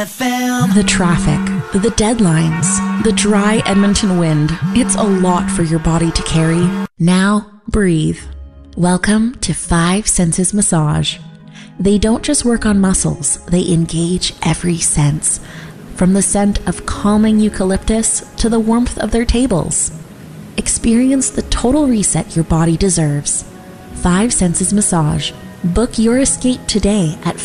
FM. The traffic, the deadlines, the dry Edmonton wind. It's a lot for your body to carry. Now, breathe. Welcome to 5 Senses Massage. They don't just work on muscles, they engage every sense. From the scent of calming eucalyptus to the warmth of their tables. Experience the total reset your body deserves. 5 Senses Massage. Book your escape today at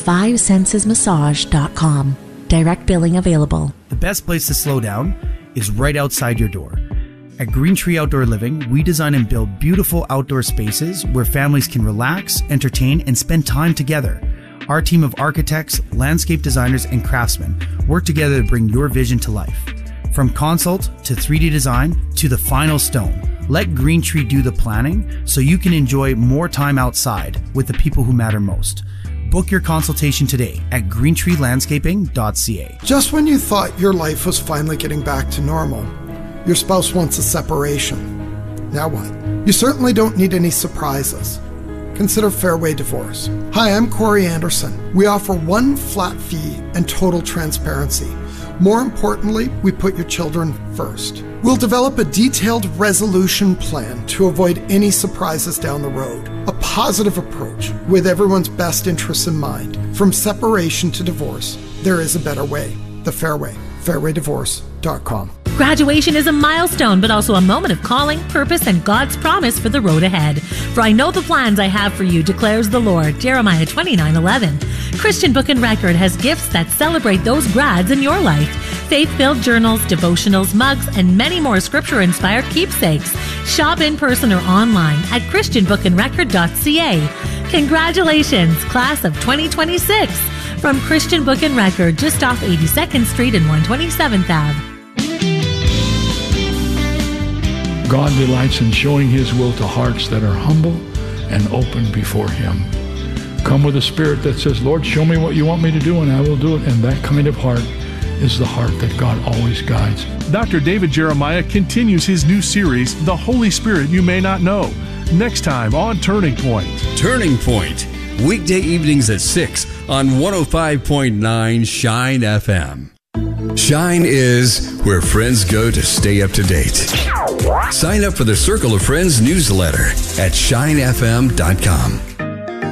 5sensesmassage.com. Direct billing available. The best place to slow down is right outside your door. At Green Tree Outdoor Living, we design and build beautiful outdoor spaces where families can relax, entertain, and spend time together. Our team of architects, landscape designers, and craftsmen work together to bring your vision to life. From consult to 3D design to the final stone, let Green Tree do the planning so you can enjoy more time outside with the people who matter most. Book your consultation today at greentreelandscaping.ca. Just when you thought your life was finally getting back to normal, your spouse wants a separation. Now what? You certainly don't need any surprises. Consider Fairway Divorce. Hi, I'm Corey Anderson. We offer one flat fee and total transparency. More importantly, we put your children first. We'll develop a detailed resolution plan to avoid any surprises down the road. A positive approach with everyone's best interests in mind. From separation to divorce, there is a better way. The Fairway. FairwayDivorce.com. Graduation is a milestone, but also a moment of calling, purpose, and God's promise for the road ahead. For I know the plans I have for you, declares the Lord. Jeremiah 29:11. Christian Book and Record has gifts that celebrate those grads in your life. Faith-filled journals, devotionals, mugs, and many more scripture-inspired keepsakes. Shop in person or online at christianbookandrecord.ca. Congratulations, class of 2026. From Christian Book and Record, just off 82nd Street and 127th Ave. God delights in showing His will to hearts that are humble and open before Him. Come with a spirit that says, Lord, show me what you want me to do and I will do it. And that kind of heart is the heart that God always guides. Dr. David Jeremiah continues his new series, The Holy Spirit You May Not Know, next time on Turning Point. Turning Point, weekday evenings at 6 on 105.9 Shine FM. Shine is where friends go to stay up to date. Sign up for the Circle of Friends newsletter at shinefm.com.